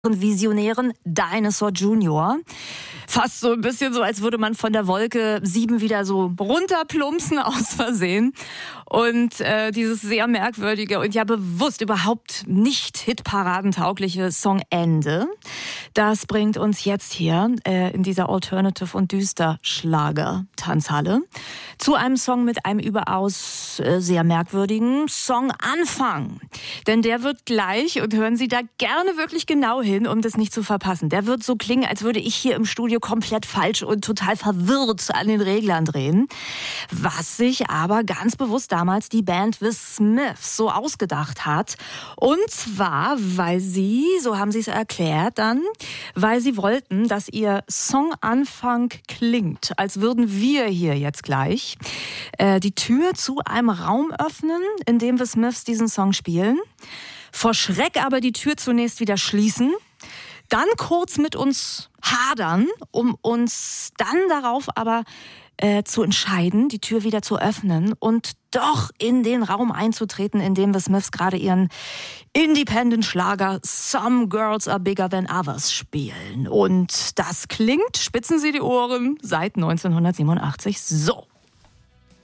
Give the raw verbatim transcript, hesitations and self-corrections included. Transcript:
Visionären Dinosaur Junior. Fast so ein bisschen so, als würde man von der Wolke sieben wieder so runterplumpsen aus Versehen. Und äh, dieses sehr merkwürdige und ja bewusst überhaupt nicht hitparadentaugliche Songende, das bringt uns jetzt hier äh, in dieser Alternative- und Düster-Schlager-Tanzhalle zu einem Song mit einem überaus äh, sehr merkwürdigen Songanfang. Denn der wird gleich, und hören Sie da gerne wirklich genau hin, um das nicht zu verpassen, der wird so klingen, als würde ich hier im Studio komplett falsch und total verwirrt an den Reglern drehen. Was sich aber ganz bewusst damals die Band The Smiths so ausgedacht hat. Und zwar, weil sie, so haben sie es erklärt dann, weil sie wollten, dass ihr Songanfang klingt, als würden wir hier jetzt gleich äh, die Tür zu einem Raum öffnen, in dem The Smiths diesen Song spielen, vor Schreck aber die Tür zunächst wieder schließen, dann kurz mit uns hadern, um uns dann darauf aber äh, zu entscheiden, die Tür wieder zu öffnen und doch in den Raum einzutreten, in dem The Smiths gerade ihren Independent-Schlager Some Girls Are Bigger Than Others spielen. Und das klingt, spitzen Sie die Ohren, seit neunzehnhundertsiebenundachtzig so.